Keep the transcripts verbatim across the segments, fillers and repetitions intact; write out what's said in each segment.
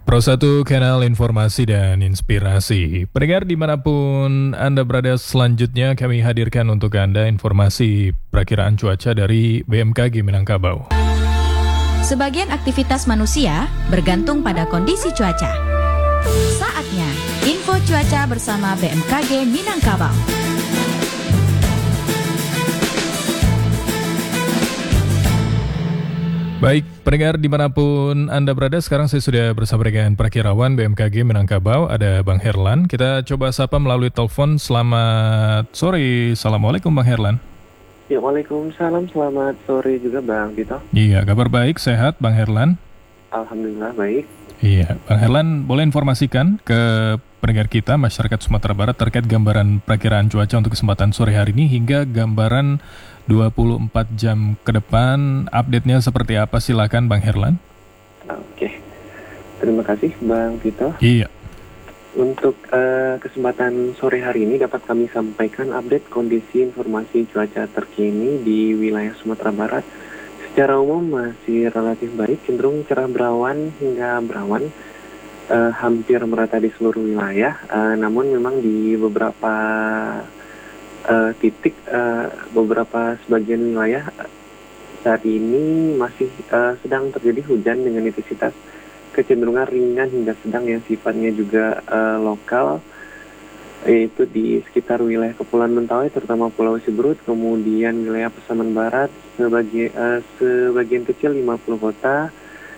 Pro satu Kanal Informasi dan Inspirasi. Pendengar dimanapun Anda berada, selanjutnya kami hadirkan untuk Anda informasi perakiraan cuaca dari B M K G Minangkabau. Sebagian aktivitas manusia bergantung pada kondisi cuaca. Saatnya info cuaca bersama B M K G Minangkabau. Baik, pendengar dimanapun Anda berada, sekarang saya sudah bersama dengan Prakirawan B M K G Minangkabau, ada Bang Herlan. Kita coba sapa melalui telepon. Selamat sore, Assalamualaikum Bang Herlan. Ya, Waalaikumsalam, selamat sore juga Bang Dito. Iya, kabar baik, sehat Bang Herlan? Alhamdulillah baik. Iya, Bang Herlan boleh informasikan ke pendengar kita, masyarakat Sumatera Barat terkait gambaran perakiraan cuaca untuk kesempatan sore hari ini hingga gambaran dua puluh empat jam ke depan, update-nya seperti apa? Silakan Bang Herlan. Oke, terima kasih Bang Dito. Iya. Untuk uh, kesempatan sore hari ini dapat kami sampaikan update kondisi informasi cuaca terkini di wilayah Sumatera Barat. Secara umum masih relatif baik, cenderung cerah berawan hingga berawan, uh, hampir merata di seluruh wilayah. Uh, namun memang di beberapa Uh, titik uh, beberapa sebagian wilayah uh, saat ini masih uh, sedang terjadi hujan dengan intensitas kecenderungan ringan hingga sedang yang sifatnya juga uh, lokal, yaitu di sekitar wilayah Kepulauan Mentawai terutama Pulau Siberut, kemudian wilayah Pasaman Barat, sebagai, uh, sebagian kecil lima puluh kota,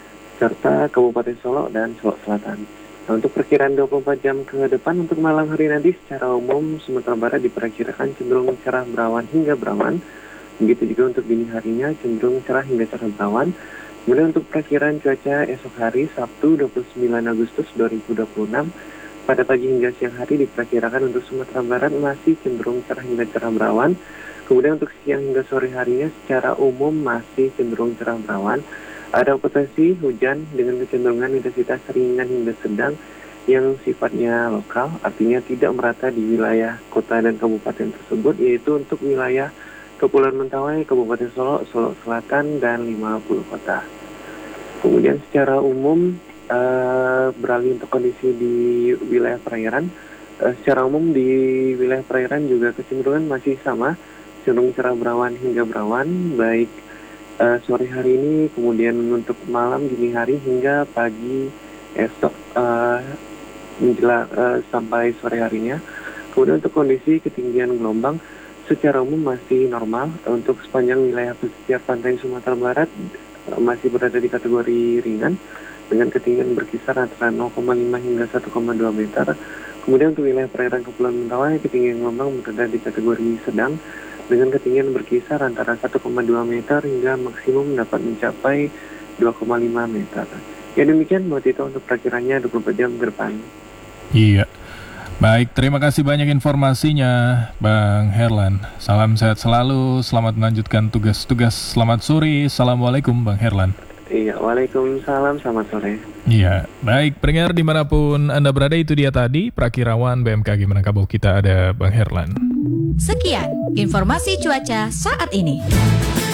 serta Kabupaten Solok dan Solok Selatan. Nah, untuk perkiraan dua puluh empat jam ke depan untuk malam hari nanti secara umum Sumatera Barat diperkirakan cenderung cerah berawan hingga berawan. Begitu juga untuk dini harinya cenderung cerah hingga cerah berawan. Kemudian untuk perkiraan cuaca esok hari Sabtu dua puluh sembilan Agustus dua ribu dua puluh enam pada pagi hingga siang hari diperkirakan untuk Sumatera Barat masih cenderung cerah hingga cerah berawan. Kemudian untuk siang hingga sore harinya secara umum masih cenderung cerah berawan. Ada potensi hujan dengan kecenderungan intensitas ringan hingga sedang yang sifatnya lokal, artinya tidak merata di wilayah kota dan kabupaten tersebut, yaitu untuk wilayah Kepulauan Mentawai, Kabupaten Solok, Solok Selatan, dan lima puluh kota. Kemudian secara umum uh, beralih untuk kondisi di wilayah perairan, uh, secara umum di wilayah perairan juga kecenderungan masih sama, cenderung cerah berawan hingga berawan, baik Uh, sore hari ini, kemudian untuk malam, dini hari, hingga pagi esok uh, menjelang uh, sampai sore harinya. Kemudian untuk kondisi ketinggian gelombang secara umum masih normal. Untuk sepanjang wilayah pesisir pantai Sumatera Barat uh, masih berada di kategori ringan dengan ketinggian berkisar antara nol koma lima hingga satu koma dua meter. Kemudian untuk wilayah perairan Kepulauan Mentawai ketinggian gelombang berada di kategori sedang dengan ketinggian berkisar antara satu koma dua meter hingga maksimum dapat mencapai dua koma lima meter. Ya demikian buat itu untuk perakiranya dua puluh empat jam ke depan. Iya. Baik, terima kasih banyak informasinya Bang Herlan. Salam sehat selalu, selamat melanjutkan tugas-tugas. Selamat sore, Assalamualaikum Bang Herlan. Iya, Waalaikumsalam, selamat sore. Iya, baik pendengar dimanapun Anda berada, itu dia tadi Prakirawan B M K G Minangkabau kita, ada Bang Herlan. Sekian informasi cuaca saat ini.